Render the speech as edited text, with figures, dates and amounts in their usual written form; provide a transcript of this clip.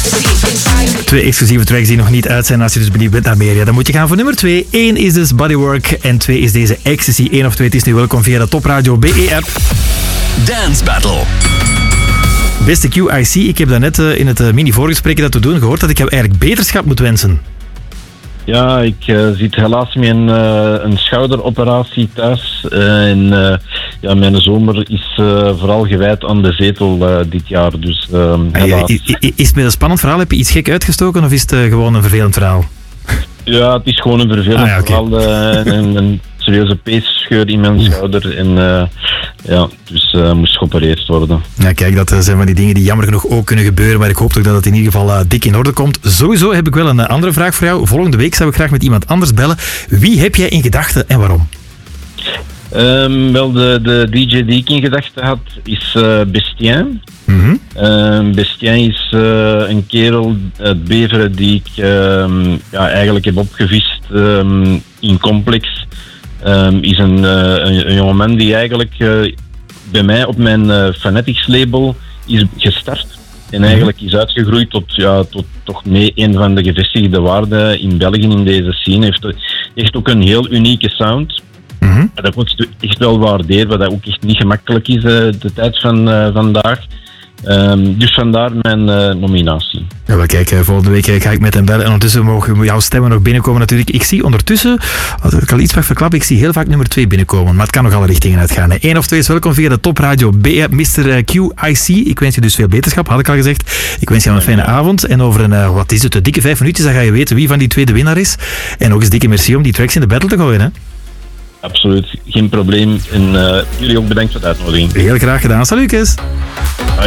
2 exclusieve tracks die nog niet uit zijn. Als je dus benieuwd bent naar meer, dan moet je gaan voor nummer 2. 1 is dus Bodywork en 2 is deze Ecstasy. 1 of 2, het is nu welkom via de Top Radio BE-app. Dance Battle. Beste QIC, ik heb daarnet in het mini-voorgesprek dat we doen gehoord dat ik jou eigenlijk beterschap moet wensen. Ja, ik zit helaas met een schouderoperatie thuis. Mijn zomer is vooral gewijd aan de zetel dit jaar. Dus helaas. Is het met een spannend verhaal? Heb je iets gek uitgestoken of is het gewoon een vervelend verhaal? Ja, het is gewoon een vervelend verhaal. Een serieuze peesscheur in mijn schouder. En dus moest geopereerd worden. Ja, kijk, dat zijn van die dingen die jammer genoeg ook kunnen gebeuren. Maar ik hoop toch dat het in ieder geval dik in orde komt. Sowieso heb ik wel een andere vraag voor jou. Volgende week zou ik graag met iemand anders bellen. Wie heb jij in gedachten en waarom? Wel, de DJ die ik in gedachten had is Bestien. Bestien is een kerel uit Beveren die ik eigenlijk heb opgevist in Complex. Is een jongeman die eigenlijk bij mij op mijn Fanatics label is gestart. En eigenlijk is uitgegroeid tot toch mee een van de gevestigde waarden in België in deze scene. Heeft echt ook een heel unieke sound. Dat moet je echt wel waarderen, wat dat ook echt niet gemakkelijk is de tijd van vandaag. Dus vandaar mijn nominatie. Ja, maar kijk, volgende week ga ik met hem bellen en ondertussen mogen jouw stemmen nog binnenkomen natuurlijk. Ik zie ondertussen, als ik al iets mag verklappen, ik zie heel vaak nummer 2 binnenkomen, maar het kan nog alle richtingen uitgaan. 1 of 2 is welkom via de Top Radio B, Mr. QIC. Ik wens je dus veel beterschap, had ik al gezegd. Ik wens je een fijne avond en over een, dikke 5 minuutjes, dan ga je weten wie van die twee de winnaar is. En nog eens dikke merci om die tracks in de battle te gooien, hè? Absoluut, geen probleem. En jullie ook bedankt voor de uitnodiging. Heel graag gedaan. Salut, Lucas.